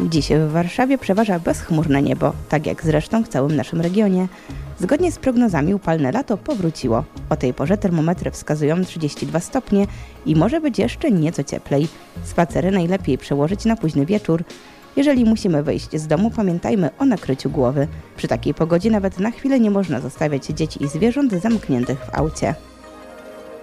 Dziś w Warszawie przeważa bezchmurne niebo, tak jak zresztą w całym naszym regionie. Zgodnie z prognozami upalne lato powróciło. O tej porze termometry wskazują 32 stopnie i może być jeszcze nieco cieplej. Spacery najlepiej przełożyć na późny wieczór. Jeżeli musimy wyjść z domu, pamiętajmy o nakryciu głowy. Przy takiej pogodzie nawet na chwilę nie można zostawiać dzieci i zwierząt zamkniętych w aucie.